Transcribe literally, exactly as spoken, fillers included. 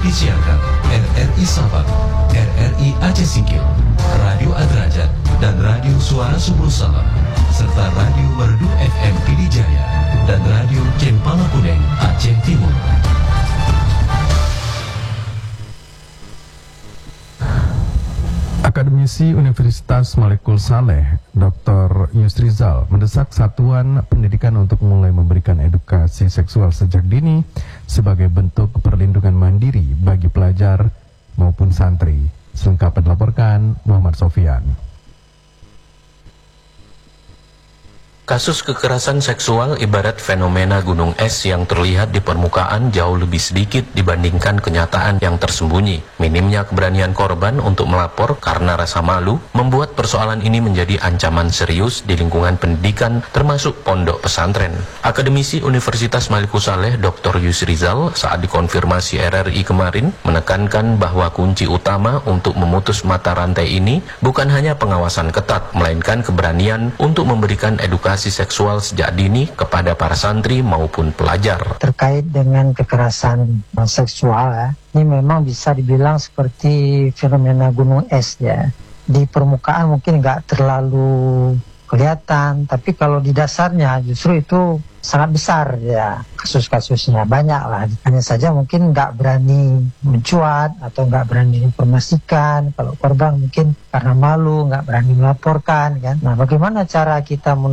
disiarkan R R I Sabang, R R I Aceh Singkil, Radio Adrajat, dan Radio Suara Subur Salam, serta Radio Merdu F M Pidijaya, dan Radio Cempala Kuneng Aceh Timur. Akademisi Universitas Malikul Saleh, Doktor Yusrizal, mendesak Satuan Pendidikan untuk mulai memberikan edukasi seksual sejak dini sebagai bentuk perlindungan mandiri bagi pelajar maupun santri. Selengkapnya dilaporkan Muhammad Sofian. Kasus kekerasan seksual ibarat fenomena gunung es yang terlihat di permukaan jauh lebih sedikit dibandingkan kenyataan yang tersembunyi. Minimnya keberanian korban untuk melapor karena rasa malu membuat persoalan ini menjadi ancaman serius di lingkungan pendidikan termasuk pondok pesantren. Akademisi Universitas Malikul Saleh Doktor Yusrizal saat dikonfirmasi R R I kemarin menekankan bahwa kunci utama untuk memutus mata rantai ini bukan hanya pengawasan ketat, melainkan keberanian untuk memberikan edukasi seksual sejak dini kepada para santri maupun pelajar. Terkait dengan kekerasan seksual ya, ini memang bisa dibilang seperti fenomena gunung es ya. Di permukaan mungkin nggak terlalu kelihatan, tapi kalau di dasarnya justru itu sangat besar ya, kasus-kasusnya banyak lah. Hanya saja mungkin nggak berani mencuat atau nggak berani informasikan. Kalau korban mungkin karena malu nggak berani melaporkan kan. Nah, bagaimana cara kita